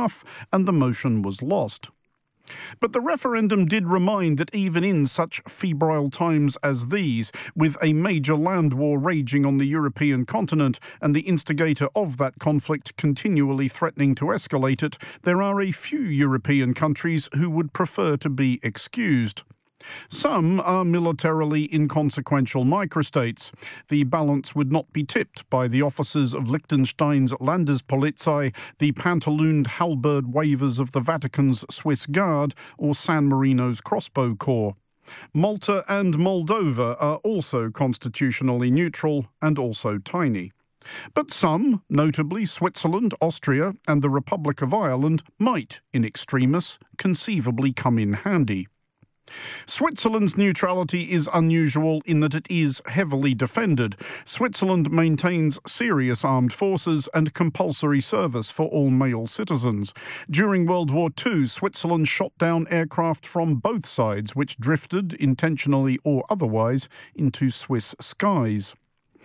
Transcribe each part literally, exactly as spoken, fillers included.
enough, and the motion was lost. But the referendum did remind that even in such febrile times as these, with a major land war raging on the European continent and the instigator of that conflict continually threatening to escalate it, there are a few European countries who would prefer to be excused. Some are militarily inconsequential microstates. The balance would not be tipped by the officers of Liechtenstein's Landespolizei, the pantalooned halberd wavers of the Vatican's Swiss Guard, or San Marino's Crossbow Corps. Malta and Moldova are also constitutionally neutral and also tiny. But some, notably Switzerland, Austria and the Republic of Ireland, might, in extremis, conceivably come in handy. Switzerland's neutrality is unusual in that it is heavily defended. Switzerland maintains serious armed forces and compulsory service for all male citizens. During World War Two, Switzerland shot down aircraft from both sides, which drifted, intentionally or otherwise, into Swiss skies.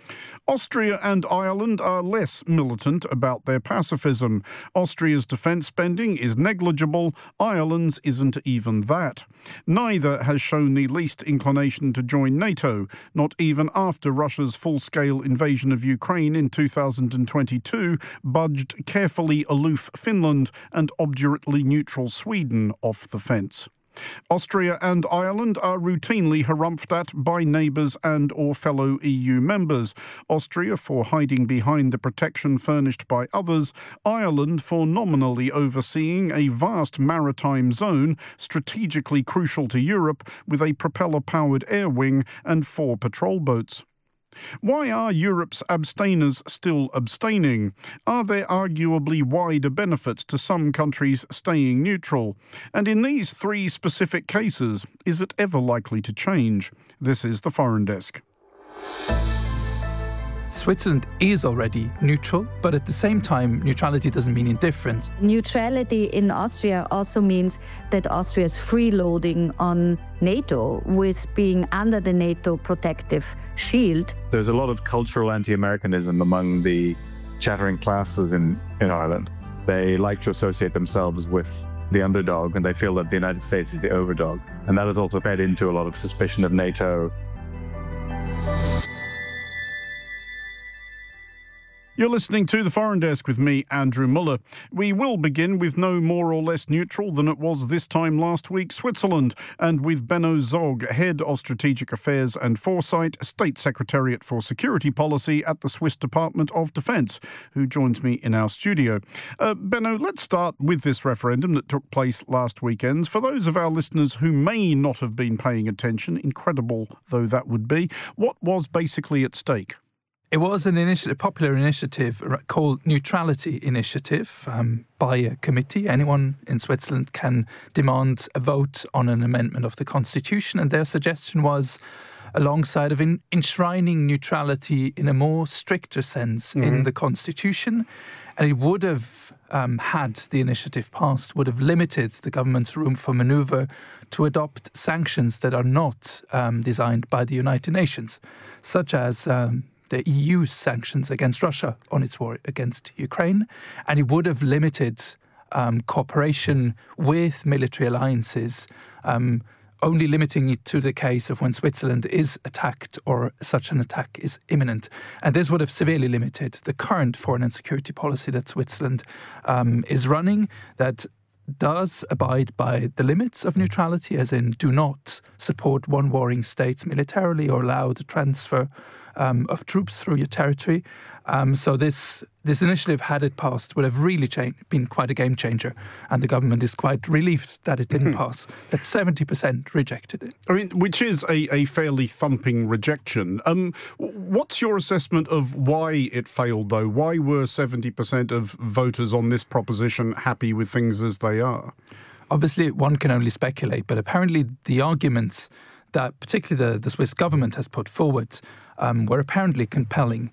Austria and Ireland are less militant about their pacifism. Austria's defence spending is negligible, Ireland's isn't even that. Neither has shown the least inclination to join NATO, not even after Russia's full-scale invasion of Ukraine in two thousand twenty-two budged carefully aloof Finland and obdurately neutral Sweden off the fence. Austria and Ireland are routinely harumphed at by neighbours and or fellow E U members. Austria for hiding behind the protection furnished by others, Ireland for nominally overseeing a vast maritime zone strategically crucial to Europe with a propeller-powered air wing and four patrol boats. Why are Europe's abstainers still abstaining? Are there arguably wider benefits to some countries staying neutral? And in these three specific cases, is it ever likely to change? This is the Foreign Desk. Switzerland is already neutral, but at the same time, neutrality doesn't mean indifference. Neutrality in Austria also means that Austria is freeloading on NATO with being under the NATO protective shield. There's a lot of cultural anti-Americanism among the chattering classes in, in Ireland. They like to associate themselves with the underdog, and they feel that the United States is the overdog. And that has also fed into a lot of suspicion of NATO. You're listening to The Foreign Desk with me, Andrew Muller. We will begin with no more or less neutral than it was this time last week, Switzerland, and with Benno Zog, Head of Strategic Affairs and Foresight, State Secretariat for Security Policy at the Swiss Department of Defence, who joins me in our studio. Uh, Benno, let's start with this referendum that took place last weekend. For those of our listeners who may not have been paying attention, incredible though that would be, what was basically at stake? It was an initiative, popular initiative called Neutrality Initiative um, by a committee. Anyone in Switzerland can demand a vote on an amendment of the constitution. And their suggestion was, alongside of in, enshrining neutrality in a more stricter sense mm-hmm. in the constitution, and it would have, um, had the initiative passed, would have limited the government's room for manoeuvre to adopt sanctions that are not um, designed by the United Nations, such as Um, the E U's sanctions against Russia on its war against Ukraine, and it would have limited um, cooperation with military alliances, um, only limiting it to the case of when Switzerland is attacked or such an attack is imminent. And this would have severely limited the current foreign and security policy that Switzerland um, is running, that does abide by the limits of neutrality, as in do not support one warring state militarily or allow the transfer Um, of troops through your territory. Um, so this this initiative, had it passed, would have really cha- been quite a game changer. And the government is quite relieved that it didn't pass, that seventy percent rejected it. I mean, which is a, a fairly thumping rejection. Um, what's your assessment of why it failed, though? Why were seventy percent of voters on this proposition happy with things as they are? Obviously, one can only speculate, but apparently the arguments that particularly the, the Swiss government has put forward um, were apparently compelling.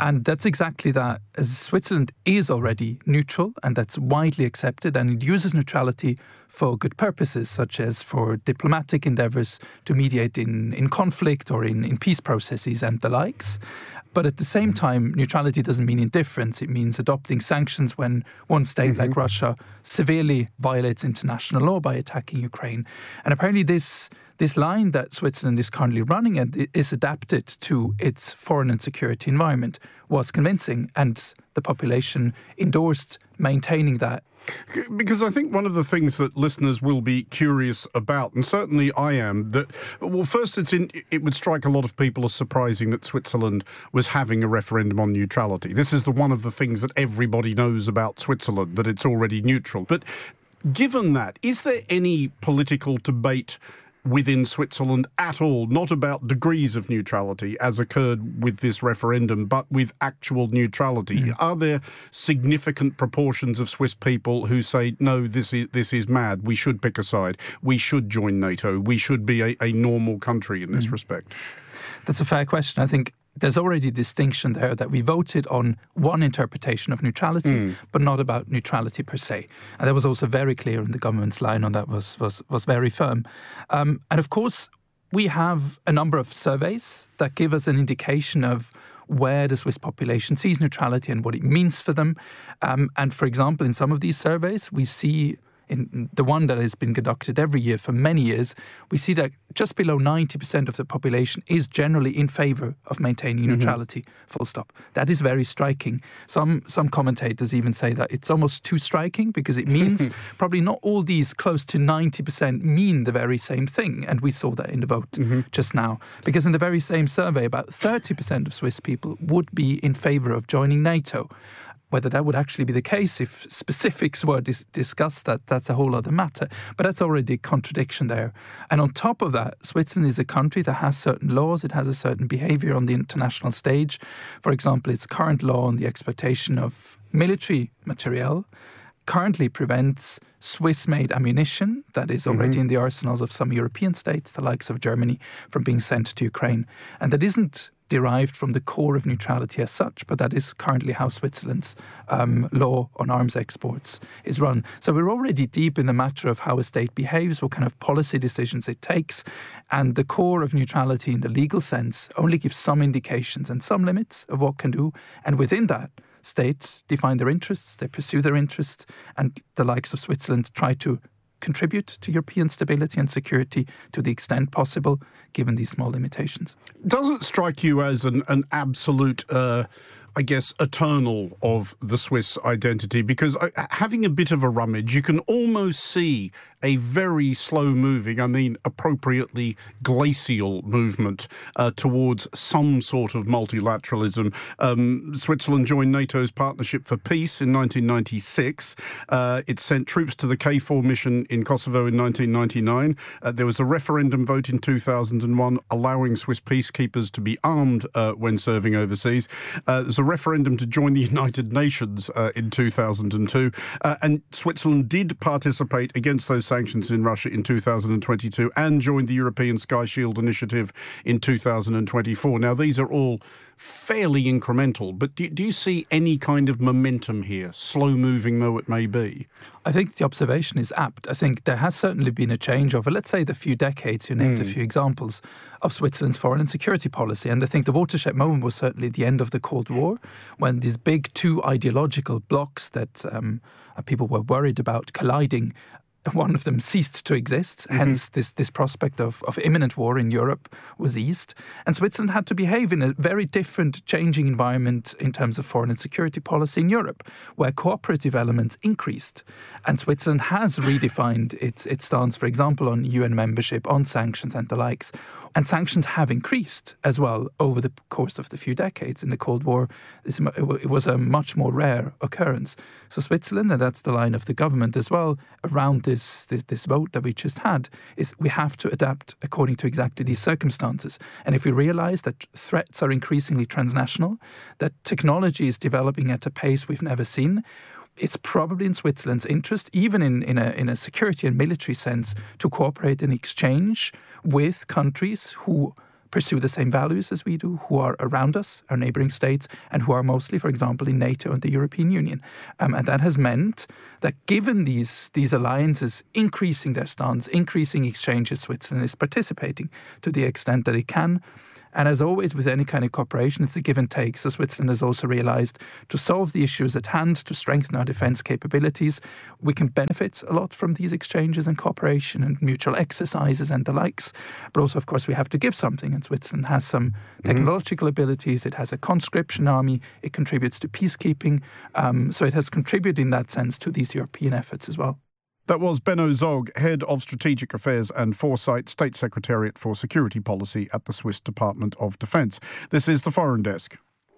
And that's exactly that. As Switzerland is already neutral, and that's widely accepted, and it uses neutrality for good purposes, such as for diplomatic endeavours to mediate in, in conflict or in, in peace processes and the likes. But at the same time, neutrality doesn't mean indifference. It means adopting sanctions when one state, mm-hmm. like Russia, severely violates international law by attacking Ukraine. And apparently this this line that Switzerland is currently running and is adapted to its foreign and security environment was convincing, and the population endorsed maintaining that. Because I think one of the things that listeners will be curious about, and certainly I am, that, well, first it's in, it would strike a lot of people as surprising that Switzerland was having a referendum on neutrality. This is the one of the things that everybody knows about Switzerland, that it's already neutral. But given that, is there any political debate within Switzerland at all, not about degrees of neutrality as occurred with this referendum, but with actual neutrality? Mm. Are there significant proportions of Swiss people who say, no, this is this is mad, we should pick a side, we should join NATO, we should be a, a normal country in this mm. respect? That's a fair question. I think there's already a distinction there that we voted on one interpretation of neutrality, mm. but not about neutrality per se. And that was also very clear, and the government's line on that was was, was very firm. Um, and of course, we have a number of surveys that give us an indication of where the Swiss population sees neutrality and what it means for them. Um, and for example, in some of these surveys, we see, in the one that has been conducted every year for many years, we see that just below ninety percent of the population is generally in favour of maintaining mm-hmm. neutrality, full stop. That is very striking. Some some commentators even say that it's almost too striking because it means probably not all these close to ninety percent mean the very same thing. And we saw that in the vote mm-hmm. just now. Because in the very same survey, about thirty percent of Swiss people would be in favour of joining NATO. Whether that would actually be the case if specifics were dis- discussed, that that's a whole other matter. But that's already a contradiction there. And on top of that, Switzerland is a country that has certain laws. It has a certain behaviour on the international stage. For example, its current law on the exportation of military materiel currently prevents Swiss-made ammunition that is already mm-hmm. in the arsenals of some European states, the likes of Germany, from being sent to Ukraine. And that isn't derived from the core of neutrality as such, but that is currently how Switzerland's um, law on arms exports is run. So we're already deep in the matter of how a state behaves, what kind of policy decisions it takes, and the core of neutrality in the legal sense only gives some indications and some limits of what can do, and within that, states define their interests, they pursue their interests, and the likes of Switzerland try to contribute to European stability and security to the extent possible, given these small limitations. Does it strike you as an, an absolute, uh, I guess, eternal of the Swiss identity? Because uh, having a bit of a rummage, you can almost see a very slow-moving, I mean, appropriately glacial movement uh, towards some sort of multilateralism. Um, Switzerland joined NATO's Partnership for Peace in nineteen ninety-six. Uh, it sent troops to the K four mission in Kosovo in nineteen ninety-nine. Uh, there was a referendum vote in two thousand one allowing Swiss peacekeepers to be armed uh, when serving overseas. Uh, there's a referendum to join the United Nations uh, in two thousand two. Uh, and Switzerland did participate against those sanctions in Russia in two thousand twenty-two and joined the European Sky Shield Initiative in two thousand twenty-four. Now, these are all fairly incremental, but do, do you see any kind of momentum here, slow-moving though it may be? I think the observation is apt. I think there has certainly been a change over, let's say, the few decades. You named mm. a few examples of Switzerland's foreign and security policy. And I think the watershed moment was certainly the end of the Cold War, when these big two ideological blocks that um, people were worried about colliding, one of them ceased to exist, mm-hmm. hence this, this prospect of, of imminent war in Europe was eased. And Switzerland had to behave in a very different, changing environment in terms of foreign and security policy in Europe, where cooperative elements increased. And Switzerland has redefined its, its stance, for example, on U N membership, on sanctions and the likes. And sanctions have increased as well over the course of the few decades. In the Cold War, it was a much more rare occurrence. So Switzerland, and that's the line of the government as well, around this, this, this vote that we just had, is we have to adapt according to exactly these circumstances. And if we realise that threats are increasingly transnational, that technology is developing at a pace we've never seen, it's probably in Switzerland's interest, even in, in, a, in a security and military sense, to cooperate and exchange with countries who pursue the same values as we do, who are around us, our neighbouring states, and who are mostly, for example, in NATO and the European Union. Um, and that has meant that given these, these alliances increasing their stance, increasing exchanges, Switzerland is participating to the extent that it can. And as always with any kind of cooperation, it's a give and take. So Switzerland has also realised to solve the issues at hand, to strengthen our defence capabilities, we can benefit a lot from these exchanges and cooperation and mutual exercises and the likes. But also, of course, we have to give something. And Switzerland has some technological mm-hmm. abilities. It has a conscription army. It contributes to peacekeeping. Um, so it has contributed in that sense to these European efforts as well. That was Benno Zog, Head of Strategic Affairs and Foresight, State Secretariat for Security Policy at the Swiss Department of Defence. This is the Foreign Desk.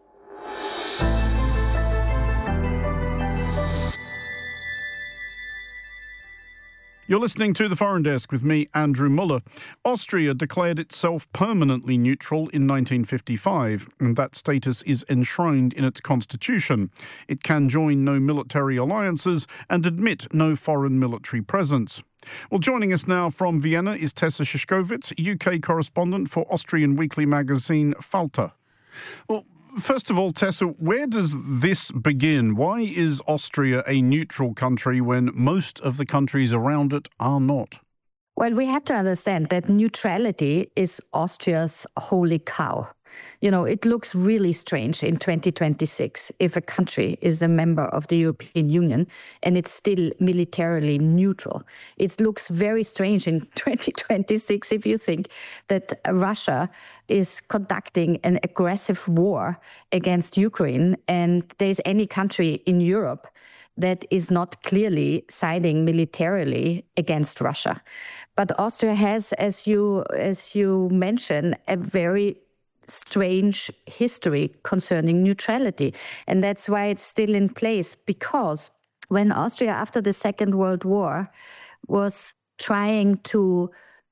You're listening to The Foreign Desk with me, Andrew Muller. Austria declared itself permanently neutral in nineteen fifty-five, and that status is enshrined in its constitution. It can join no military alliances and admit no foreign military presence. Well, joining us now from Vienna is Tessa Szyszkowicz, U K correspondent for Austrian weekly magazine Falter. Well, first of all, Tessa, where does this begin? Why is Austria a neutral country when most of the countries around it are not? Well, we have to understand that neutrality is Austria's holy cow. You know, it looks really strange in twenty twenty-six if a country is a member of the European Union and it's still militarily neutral. It looks very strange in twenty twenty-six if you think that Russia is conducting an aggressive war against Ukraine and there's any country in Europe that is not clearly siding militarily against Russia. But Austria has, as you as you mentioned, a very strange history concerning neutrality. And that's why it's still in place, because when Austria, after the Second World War, was trying to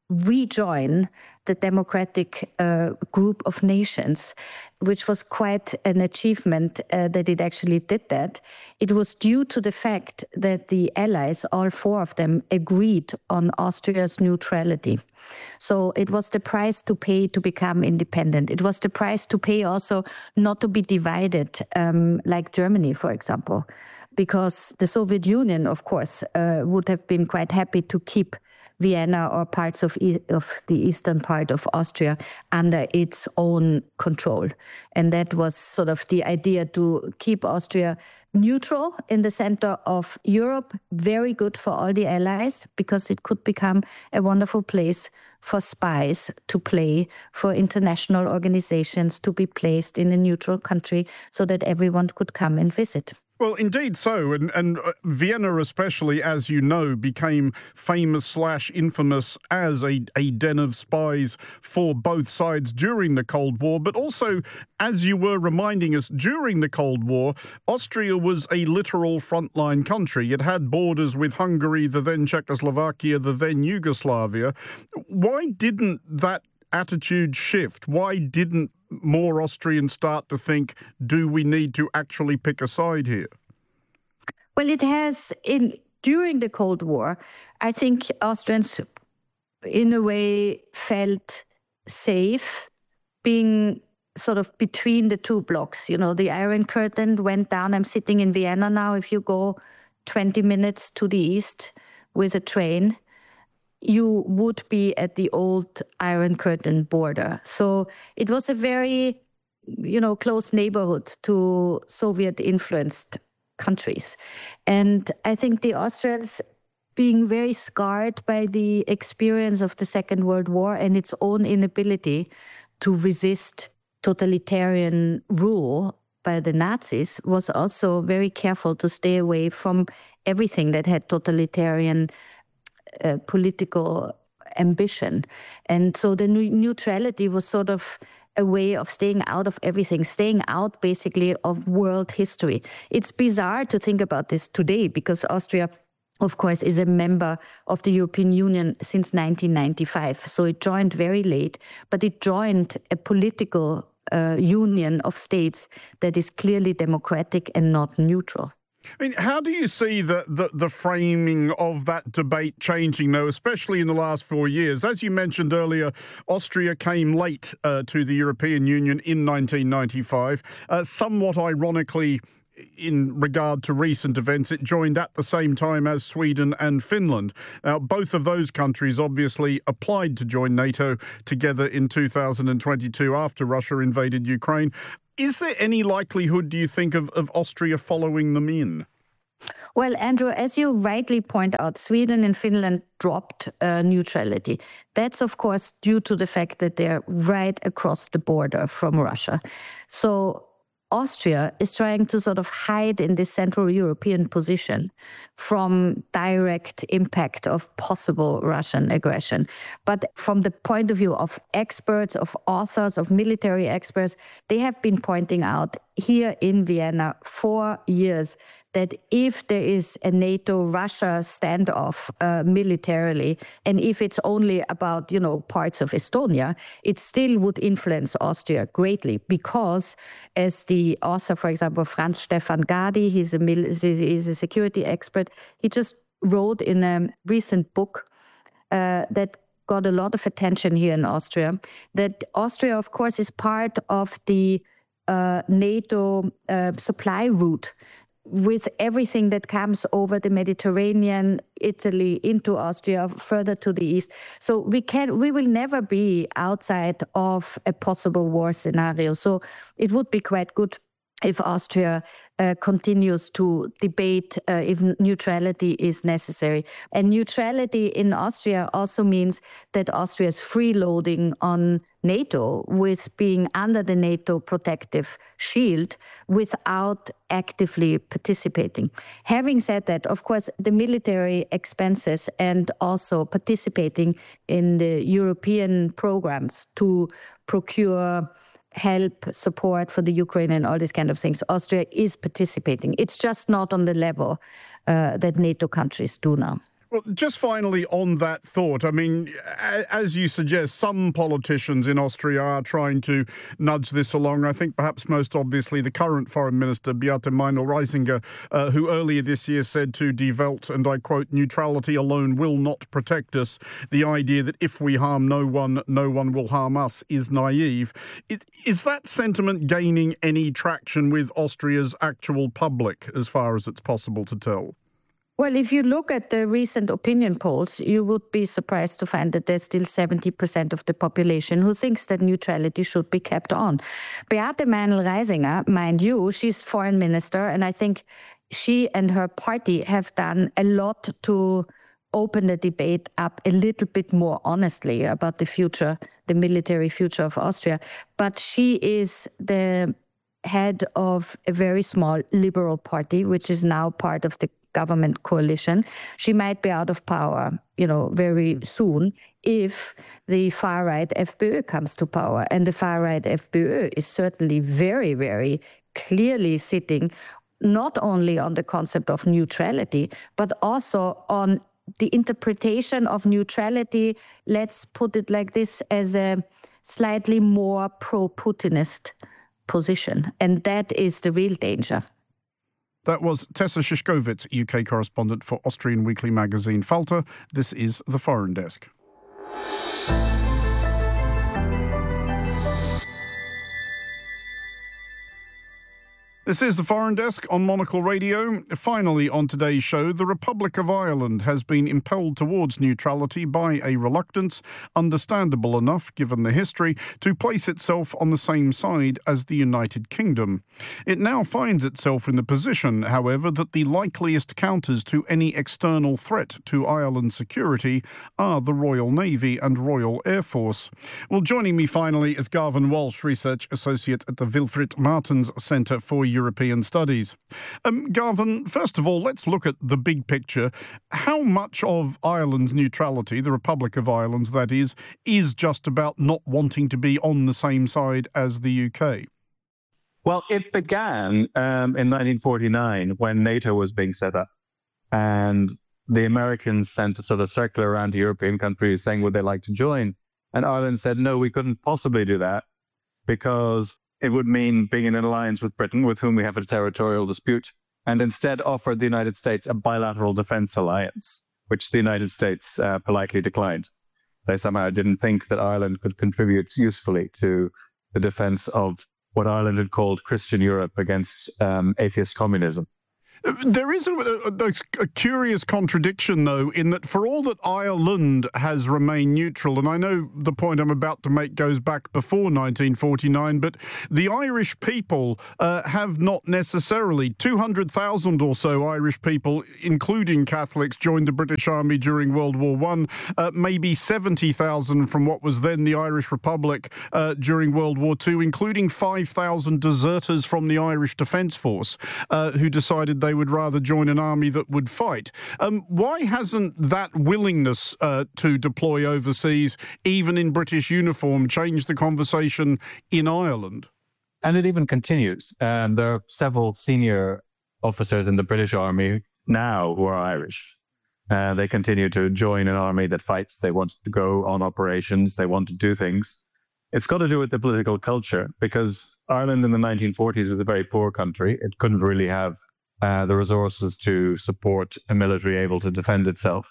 rejoin the democratic uh, group of nations, which was quite an achievement uh, that it actually did that. It was due to the fact that the Allies, all four of them, agreed on Austria's neutrality. So it was the price to pay to become independent. It was the price to pay also not to be divided, um, like Germany, for example, because the Soviet Union, of course, uh, would have been quite happy to keep Vienna or parts of, e- of the eastern part of Austria under its own control. And that was sort of the idea, to keep Austria neutral in the center of Europe, very good for all the allies, because it could become a wonderful place for spies to play, for international organizations to be placed in a neutral country so that everyone could come and visit. Well, indeed so. And, and Vienna especially, as you know, became famous slash infamous as a, a den of spies for both sides during the Cold War. But also, as you were reminding us, during the Cold War, Austria was a literal frontline country. It had borders with Hungary, the then Czechoslovakia, the then Yugoslavia. Why didn't that attitude shift? Why didn't more Austrians start to think, do we need to actually pick a side here? Well, it has, in during the Cold War, I think Austrians, in a way, felt safe being sort of between the two blocks. You know, the Iron Curtain went down. I'm sitting in Vienna now. If you go twenty minutes to the east with a train, you would be at the old Iron Curtain border. So it was a very, you know, close neighborhood to Soviet-influenced countries. And I think the Austrians, being very scarred by the experience of the Second World War and its own inability to resist totalitarian rule by the Nazis, was also very careful to stay away from everything that had totalitarian Uh, political ambition. And so the neutrality was sort of a way of staying out of everything, staying out basically of world history. It's bizarre to think about this today, because Austria, of course, is a member of the European Union since nineteen ninety-five. So it joined very late, but it joined a political uh, union of states that is clearly democratic and not neutral. I mean, how do you see the, the, the framing of that debate changing, though, especially in the last four years? As you mentioned earlier, Austria came late uh, to the European Union in nineteen ninety-five. Uh, somewhat ironically, in regard to recent events, it joined at the same time as Sweden and Finland. Now, both of those countries obviously applied to join NATO together in two thousand twenty-two after Russia invaded Ukraine. Is there any likelihood, do you think, of, of Austria following them in? Well, Andrew, as you rightly point out, Sweden and Finland dropped uh, neutrality. That's, of course, due to the fact that they're right across the border from Russia. So Austria is trying to sort of hide in this Central European position from direct impact of possible Russian aggression. But from the point of view of experts, of authors, of military experts, they have been pointing out here in Vienna for years that if there is a NATO-Russia standoff uh, militarily, and if it's only about, you know, parts of Estonia, it still would influence Austria greatly because, as the author, for example, Franz Stefan Gadi, he's a, he's a security expert, he just wrote in a recent book uh, that got a lot of attention here in Austria, that Austria, of course, is part of the uh, NATO uh, supply route with everything that comes over the Mediterranean, Italy, into Austria, further to the east. So we can, we will never be outside of a possible war scenario. So it would be quite good if Austria uh, continues to debate uh, if neutrality is necessary. And neutrality in Austria also means that Austria is freeloading on NATO with being under the NATO protective shield without actively participating. Having said that, of course, the military expenses and also participating in the European programs to procure help, support for the Ukraine and all these kind of things, Austria is participating. It's just not on the level uh, that NATO countries do now. Well, just finally on that thought, I mean, as you suggest, some politicians in Austria are trying to nudge this along. I think perhaps most obviously the current Foreign Minister, Beate Meinl-Reisinger, uh, who earlier this year said to Die Welt, and I quote, "Neutrality alone will not protect us. The idea that if we harm no one, no one will harm us is naive." It, is that sentiment gaining any traction with Austria's actual public, as far as it's possible to tell? Well, if you look at the recent opinion polls, you would be surprised to find that there's still seventy percent of the population who thinks that neutrality should be kept on. Beate Meinl-Reisinger, mind you, she's foreign minister, and I think she and her party have done a lot to open the debate up a little bit more honestly about the future, the military future of Austria. But she is the head of a very small liberal party, which is now part of the government coalition. She might be out of power, you know, very soon if the far-right FPÖ comes to power. And the far-right FPÖ is certainly very, very clearly sitting not only on the concept of neutrality, but also on the interpretation of neutrality, let's put it like this, as a slightly more pro-Putinist position. And that is the real danger. That was Tessa Szyszkowicz, U K correspondent for Austrian weekly magazine Falter. This is The Foreign Desk. This is The Foreign Desk on Monocle Radio. Finally, on today's show, the Republic of Ireland has been impelled towards neutrality by a reluctance, understandable enough given the history, to place itself on the same side as the United Kingdom. It now finds itself in the position, however, that the likeliest counters to any external threat to Ireland's security are the Royal Navy and Royal Air Force. Well, joining me finally is Garvan Walsh, Research Associate at the Wilfried Martens Centre for European Studies. Um, Garvan, first of all, let's look at the big picture. How much of Ireland's neutrality, the Republic of Ireland's that is, is just about not wanting to be on the same side as the U K? Well, it began um, in nineteen forty-nine when NATO was being set up. And the Americans sent a sort of circular around to European countries saying would they like to join. And Ireland said, no, we couldn't possibly do that because it would mean being in an alliance with Britain, with whom we have a territorial dispute. and instead offered the United States a bilateral defense alliance, which the United States uh, politely declined. They somehow didn't think that Ireland could contribute usefully to the defense of what Ireland had called Christian Europe against um, atheist communism. There is a, a, a curious contradiction, though, in that for all that Ireland has remained neutral, and I know the point I'm about to make goes back before nineteen forty-nine, but the Irish people uh, have not necessarily. two hundred thousand or so Irish people, including Catholics, joined the British Army during World War One, uh, maybe seventy thousand from what was then the Irish Republic uh, during World War Two, including five thousand deserters from the Irish Defence Force uh, who decided they would rather join an army that would fight. Um, why hasn't that willingness uh, to deploy overseas, even in British uniform, changed the conversation in Ireland? And it even continues. Um, there are several senior officers in the British Army now who are Irish. Uh, they continue to join an army that fights. They want to go on operations. They want to do things. It's got to do with the political culture, because Ireland in the nineteen forties was a very poor country. It couldn't really have Uh, the resources to support a military able to defend itself.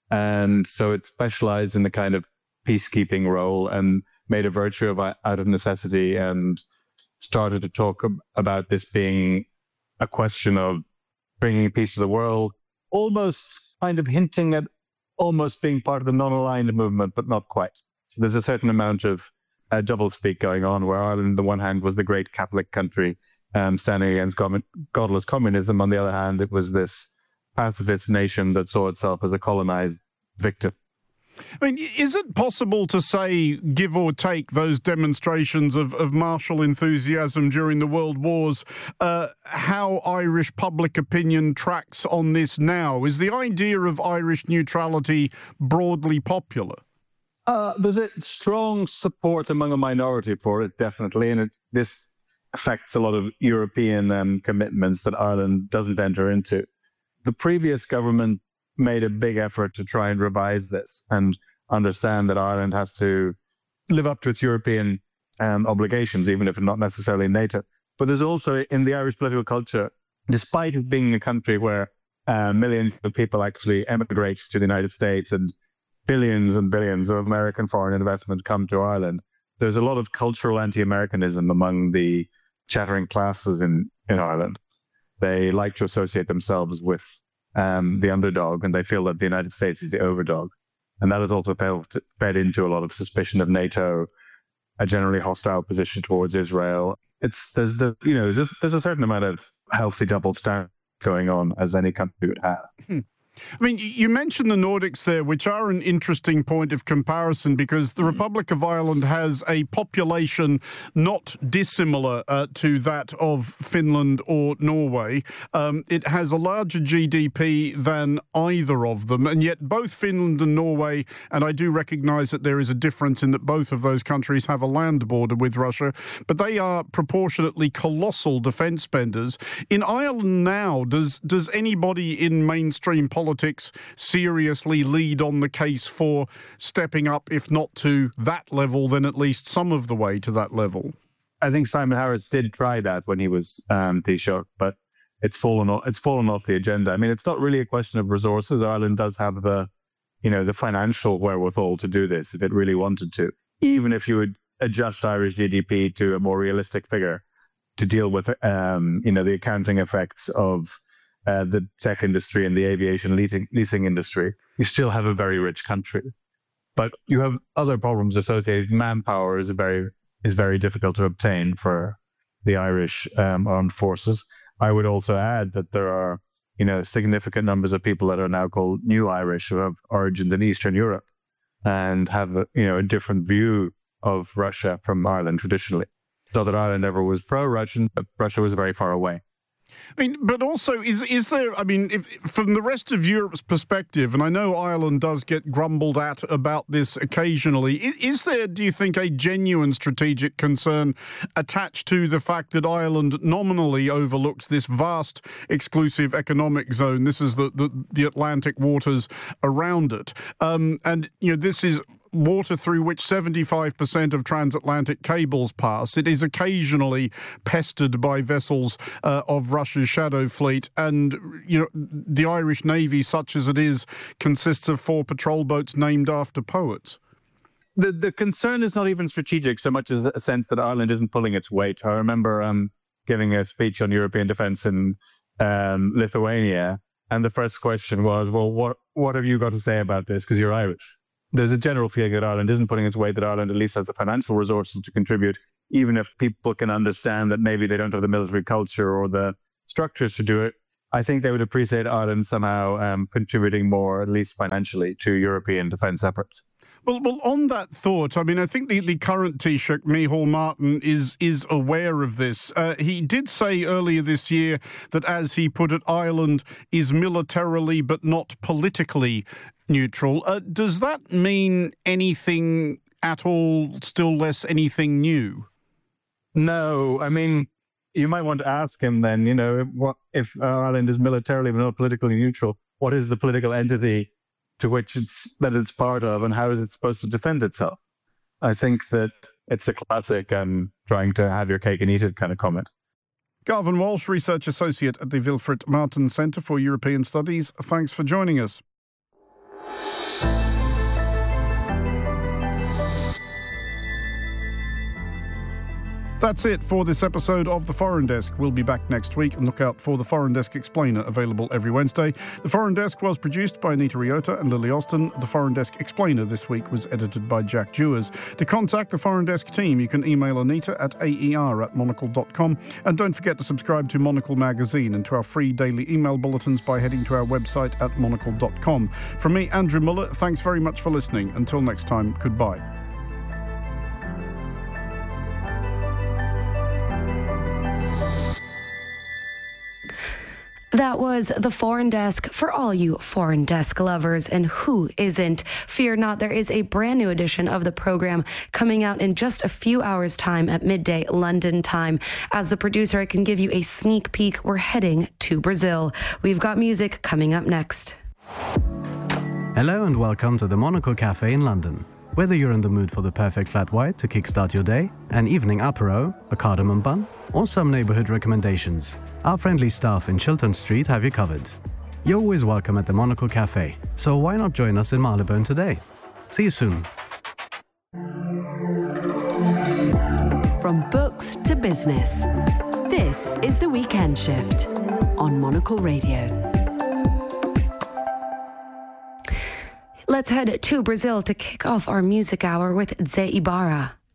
And so it specialized in the kind of peacekeeping role and made a virtue of out of necessity, and started to talk about this being a question of bringing peace to the world, almost kind of hinting at almost being part of the non-aligned movement, but not quite. There's a certain amount of uh, doublespeak going on, where Ireland, on the one hand, was the great Catholic country, Um, standing against godless communism. On the other hand, it was this pacifist nation that saw itself as a colonized victim. I mean, is it possible to say, give or take, those demonstrations of, of martial enthusiasm during the World Wars, uh, how Irish public opinion tracks on this now? Is the idea of Irish neutrality broadly popular? Uh, there's a strong support among a minority for it, definitely, and it, this affects a lot of European um, commitments that Ireland doesn't enter into. The previous government made a big effort to try and revise this and understand that Ireland has to live up to its European um, obligations, even if not necessarily NATO. But there's also, in the Irish political culture, despite it being a country where uh, millions of people actually emigrate to the United States and billions and billions of American foreign investment come to Ireland, there's a lot of cultural anti-Americanism among the chattering classes in, in Ireland. They like to associate themselves with um, the underdog, and they feel that the United States is the overdog. And that has also fed, fed into a lot of suspicion of NATO, a generally hostile position towards Israel. It's there's the you know there's, there's a certain amount of healthy double standard going on, as any country would have. Hmm. I mean, you mentioned the Nordics there, which are an interesting point of comparison, because the Republic of Ireland has a population not dissimilar uh, to that of Finland or Norway. Um, it has a larger G D P than either of them, and yet both Finland and Norway, and I do recognise that there is a difference in that both of those countries have a land border with Russia, but they are proportionately colossal defence spenders. In Ireland now, does does anybody in mainstream politics politics seriously lead on the case for stepping up, if not to that level, then at least some of the way to that level? I think Simon Harris did try that when he was um, Taoiseach, but it's fallen off, it's fallen off the agenda. I mean, it's not really a question of resources. Ireland does have the, you know, the financial wherewithal to do this if it really wanted to. Even if you would adjust Irish G D P to a more realistic figure to deal with, um, you know, the accounting effects of Uh, the tech industry and the aviation leasing, leasing industry, you still have a very rich country. But you have other problems associated. Manpower is a very is very difficult to obtain for the Irish um, armed forces. I would also add that there are, you know, significant numbers of people that are now called New Irish who have origins in Eastern Europe and have, a, you know, a different view of Russia from Ireland traditionally. Not that Ireland ever was pro-Russian, but Russia was very far away. I mean, but also, is is there, I mean, if, from the rest of Europe's perspective, and I know Ireland does get grumbled at about this occasionally, is, is there, do you think, a genuine strategic concern attached to the fact that Ireland nominally overlooks this vast exclusive economic zone? This is the, the, the Atlantic waters around it. Um, and, you know, this is water through which seventy-five percent of transatlantic cables pass. It is occasionally pestered by vessels uh, of Russia's shadow fleet, and you know the Irish Navy, such as it is, consists of four patrol boats named after poets. The the concern is not even strategic so much as a sense that Ireland isn't pulling its weight. I remember um, giving a speech on European defence in um, Lithuania, and the first question was, well, what what have you got to say about this, because you're Irish? There's a general feeling that Ireland isn't pulling its weight, that Ireland at least has the financial resources to contribute, even if people can understand that maybe they don't have the military culture or the structures to do it. I think they would appreciate Ireland somehow um, contributing more, at least financially, to European defence efforts. Well, well, on that thought, I mean, I think the, the current Taoiseach, Micheál Martin, is is aware of this. Uh, he did say earlier this year that, as he put it, Ireland is militarily but not politically neutral. Uh, does that mean anything at all, still less anything new? No, I mean, you might want to ask him then, you know, what if Ireland is militarily but not politically neutral, what is the political entity to which it's that it's part of, and how is it supposed to defend itself? I think that it's a classic um, trying to have your cake and eat it kind of comment. Garvin Walsh, Research Associate at the Wilfrid Martens Centre for European Studies, thanks for joining us. That's it for this episode of The Foreign Desk. We'll be back next week, and look out for The Foreign Desk Explainer, available every Wednesday. The Foreign Desk was produced by Anita Riota and Lily Austin. The Foreign Desk Explainer this week was edited by Jack Dewars. To contact the Foreign Desk team, you can email Anita at aer at monocle dot com. And don't forget to subscribe to Monocle Magazine and to our free daily email bulletins by heading to our website at monocle dot com. From me, Andrew Muller, thanks very much for listening. Until next time, goodbye. That was The Foreign Desk for all you Foreign Desk lovers, and who isn't? Fear not, there is a brand new edition of the program coming out in just a few hours' time at midday London time. As the producer, I can give you a sneak peek. We're heading to Brazil. We've got music coming up next. Hello and welcome to the Monocle Cafe in London. Whether you're in the mood for the perfect flat white to kickstart your day, an evening apéro, a cardamom bun, or some neighborhood recommendations, our friendly staff in Chiltern Street have you covered. You're always welcome at the Monocle Cafe, so why not join us in Marylebone today? See you soon. From books to business, this is The Weekend Shift on Monocle Radio. Let's head to Brazil to kick off our music hour with Zé Ibarra.